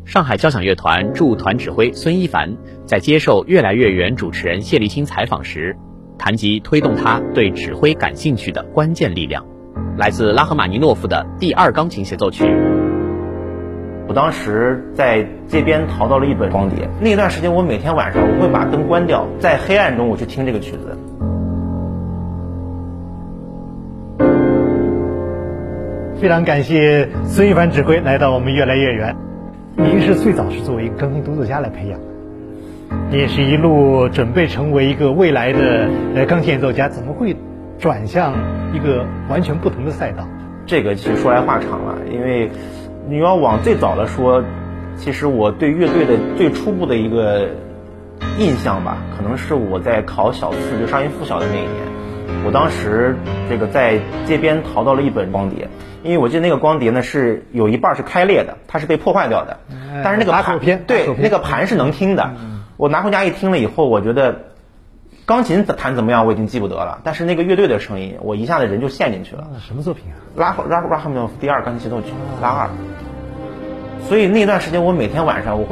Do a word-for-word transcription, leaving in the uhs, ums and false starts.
上海交响乐团驻团指挥孙一凡在接受《越来越远》主持人谢立新采访时，谈及推动他对指挥感兴趣的关键力量，来自拉赫玛尼诺夫的第二钢琴协奏曲。 我当时在街边淘到了一本光碟，那段时间我每天晚上我会把灯关掉，在黑暗中我去听这个曲子。 非常感谢孙一凡指挥来到我们越来越远。您是最早是作为一个钢琴独奏家来培养的，你也是一路准备成为一个未来的呃钢琴演奏家，怎么会转向一个完全不同的赛道？ 这个其实说来话长了，因为你要往最早的说，其实我对乐队的最初步的一个印象吧，可能是我在考小四，就上音附小的那一年，我当时这个在街边淘到了一本光碟。因为我记得那个光碟呢是有一半是开裂的，它是被破坏掉的，但是那个盘对那个盘是能听的。我拿回家一听了以后，我觉得钢琴弹怎么样我已经记不得了，但是那个乐队的声音，我一下子人就陷进去了。 什么作品啊？ 拉拉拉赫玛尼诺夫第二钢琴协奏曲拉二。所以那段时间我每天晚上我会